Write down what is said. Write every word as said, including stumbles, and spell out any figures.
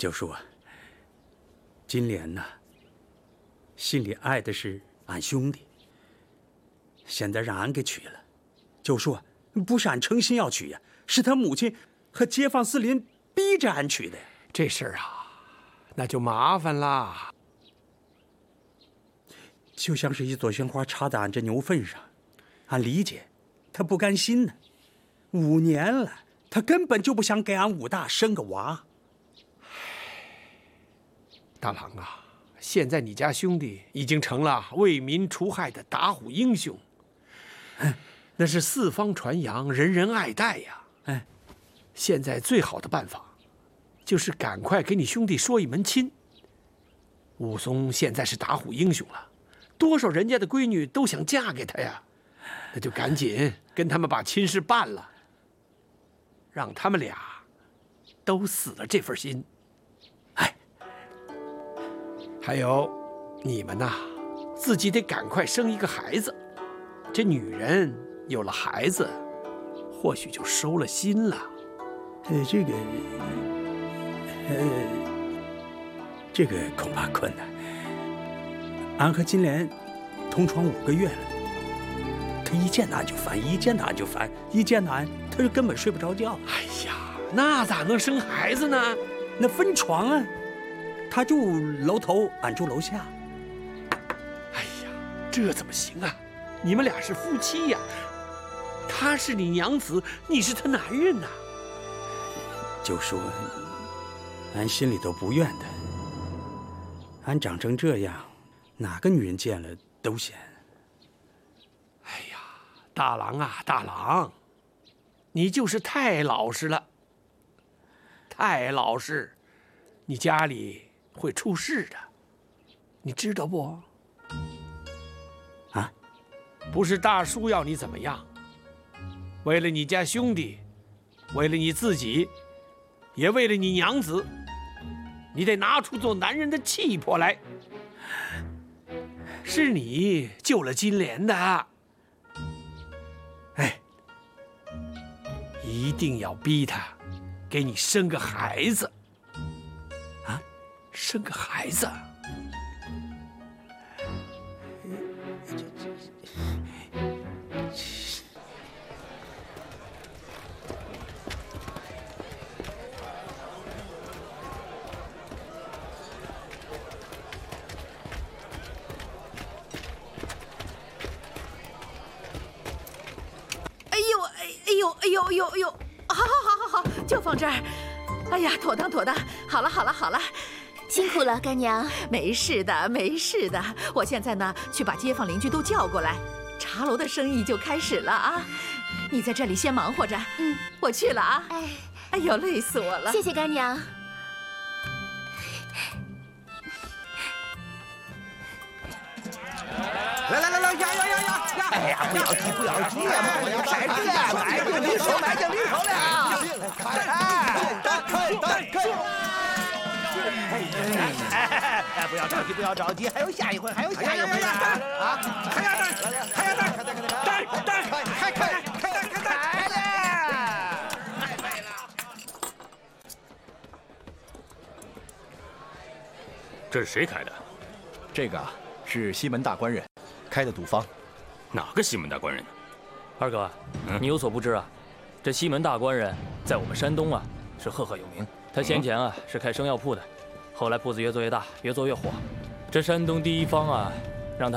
就说金莲呐，心里爱的是俺兄弟，现在让俺给娶了，就说不是俺诚心要娶呀，是他母亲和街坊四邻逼着俺娶的。 这事儿啊，那就麻烦啦。 就像是一朵鲜花插在俺这牛粪上，俺理解，他不甘心呢。五年了，他根本就不想给俺武大生个娃。 大郎啊，现在你家兄弟已经成了为民除害的打虎英雄，那是四方传扬，人人爱戴呀。 哎， 现在最好的办法，就是赶快给你兄弟说一门亲。武松现在是打虎英雄了，多少人家的闺女都想嫁给他呀，那就赶紧跟他们把亲事办了，让他们俩都死了这份心。 哎， 还有你们呐，自己得赶快生一个孩子。这女人有了孩子，或许就收了心了。 呃，这个，呃，这个恐怕困难。俺和金莲同床五个月了，他一见到俺就烦，一见到俺就烦，一见到俺他就根本睡不着觉。 哎呀，那咋能生孩子呢？ 那分床啊，他住楼头，俺住楼下。 哎呀，这怎么行啊？你们俩是夫妻呀，他是你娘子，你是他男人呐。 就说俺心里头不怨他，俺长成这样，哪个女人见了都嫌。 哎呀，大郎啊，大郎，你就是太老实了，太老实，你家里会出事的，你知道不？ 啊， 不是大叔要你怎么样，为了你家兄弟，为了你自己，也为了你娘子，你得拿出做男人的气魄来。是你救了金莲的，哎，一定要逼他给你生个孩子啊，生个孩子。 哎呦哎呦哎呦！好好好好好，就放这儿。哎呀，妥当妥当。好了好了好了， 辛苦了，干娘。 没事的没事的，我现在呢去把街坊邻居都叫过来，茶楼的生意就开始了啊。你在这里先忙活着， 嗯， 我去了啊。 哎， 哎呦，累死我了。 谢谢干娘。 来来来来，呀呀呀呀！哎呀，不要急不要急呀，我要买这个，买就离手，买就离手了。开开开开！哎，不要着急，不要着急，还有下一回，还有下一回呢！啊，开呀开，开呀开，开开开，开开开开开了！ 这是谁开的？ 这个是西门大官人开的赌坊。 哪个西门大官人呢？ 二哥，嗯、你有所不知啊，这西门大官人在我们山东啊是赫赫有名。他先前啊是开生药铺的，后来铺子越做越大，越做越火。这山东第一方啊